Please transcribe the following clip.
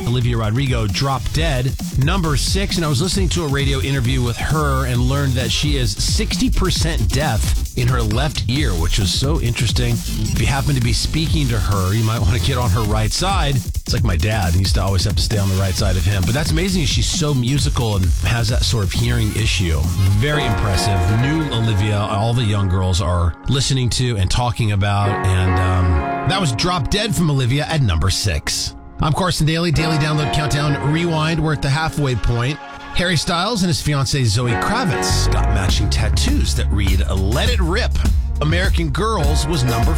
Olivia Rodrigo, Drop Dead. Number 6, and I was listening to a radio interview with her and learned that she is 60% deaf in her left ear, which is so interesting. If you happen to be speaking to her, you might want to get on her right side. It's like my dad. He used to always have to stay on the right side of him. But that's amazing. She's so musical and has that sort of hearing issue. Very impressive. New Olivia, all the young girls are listening to and talking about. And that was Drop Dead from Olivia at number 6. I'm Carson Daly, Daily Download Countdown Rewind. We're at the halfway point. Harry Styles and his fiancée Zoe Kravitz got matching tattoos that read, "Let It Rip." American Girls was number